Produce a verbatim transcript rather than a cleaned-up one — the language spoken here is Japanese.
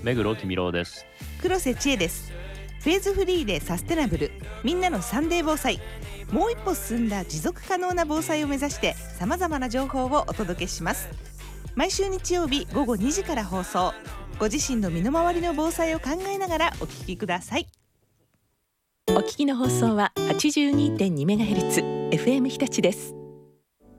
目黒公郎です。 黒瀬千恵です。フェーズフリーでサステナブル、みんなのサンデー防災、もう一歩進んだ持続可能な防災を目指して様々な情報をお届けします。毎週日曜日ごごにじから放送。ご自身の身の回りの防災を考えながらお聞きください。 お聞きの放送は はちじゅうにてんにメガヘルツ エフエム 日立です。